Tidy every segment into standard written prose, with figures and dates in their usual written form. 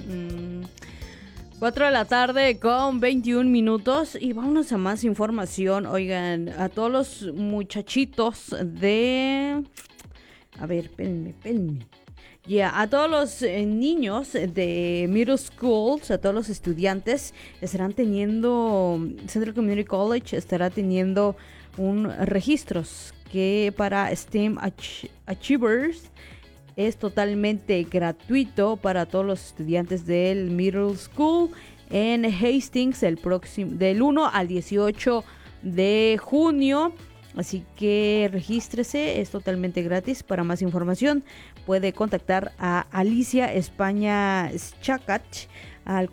4 de la tarde con 21 minutos y vámonos a más información. Oigan, a todos los muchachitos de... A ver, espérenme. A todos los niños de middle schools, a todos los estudiantes, estarán teniendo, Central Community College estará teniendo registros que para STEM Achievers es totalmente gratuito para todos los estudiantes del middle school en Hastings del 1 al 18 de junio. Así que regístrese, es totalmente gratis. Para más información puede contactar a Alicia España Chacat al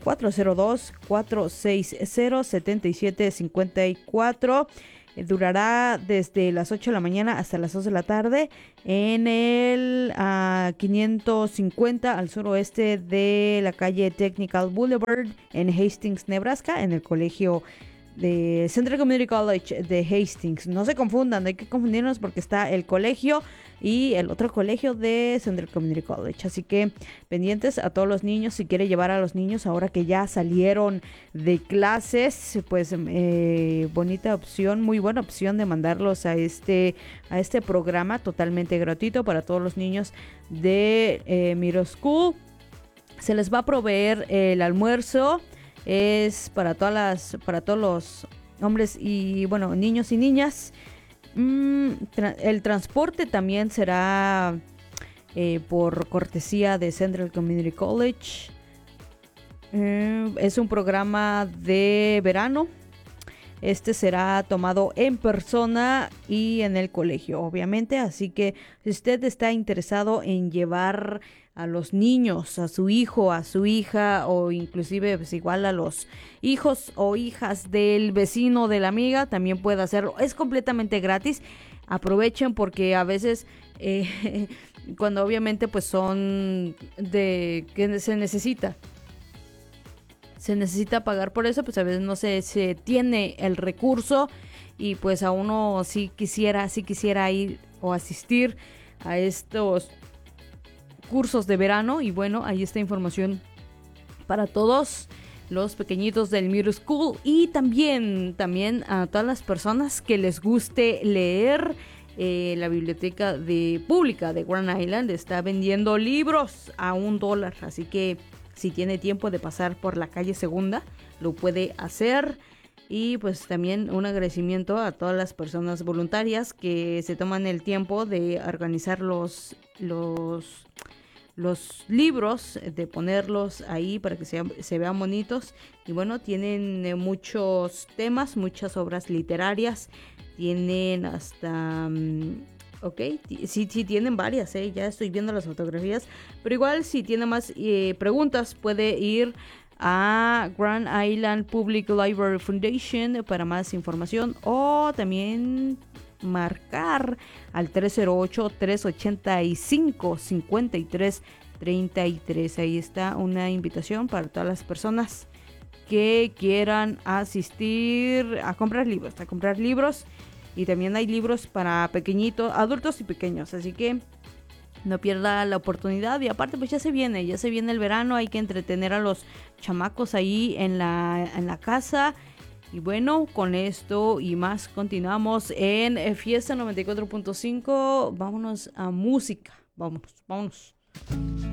402-460-7754. Durará desde las 8 de la mañana hasta las 2 de la tarde en el 550 al suroeste de la calle Technical Boulevard en Hastings, Nebraska, en el colegio de Central Community College de Hastings. No se confundan, no hay que confundirnos porque está el colegio y el otro colegio de Central Community College. Así que pendientes a todos los niños, si quiere llevar a los niños ahora que ya salieron de clases, pues bonita opción, muy buena opción de mandarlos a este programa totalmente gratuito para todos los niños de middle school. Se les va a proveer el almuerzo. Es para todos los hombres y, bueno, niños y niñas. El transporte también será por cortesía de Central Community College. Es un programa de verano. Este será tomado en persona y en el colegio, obviamente. Así que si usted está interesado en llevar a los niños, a su hijo, a su hija, o inclusive pues igual a los hijos o hijas del vecino, de la amiga, también puede hacerlo. Es completamente gratis. Aprovechen porque a veces cuando obviamente pues son de que se necesita pagar por eso, pues a veces no se tiene el recurso y pues a uno sí quisiera ir o asistir a estos cursos de verano. Y bueno, ahí está información para todos los pequeñitos del middle school y también a todas las personas que les guste leer. La biblioteca pública de Grand Island está vendiendo libros a $1, así que si tiene tiempo de pasar por la calle Segunda, lo puede hacer. Y pues también un agradecimiento a todas las personas voluntarias que se toman el tiempo de organizar los libros, de ponerlos ahí para que se vean bonitos. Y bueno, tienen muchos temas, muchas obras literarias. Tienen hasta... sí, tienen varias, ya estoy viendo las fotografías. Pero igual, si tiene más preguntas, puede ir a Grand Island Public Library Foundation para más información, o también marcar al 308-385-5333. Ahí está una invitación para todas las personas que quieran asistir a comprar libros. Y también hay libros para pequeñitos, adultos y pequeños, así que no pierda la oportunidad. Y aparte pues ya se viene el verano, hay que entretener a los chamacos ahí en la casa. Y bueno, con esto y más continuamos en Fiesta 94.5. Vámonos a música, vámonos.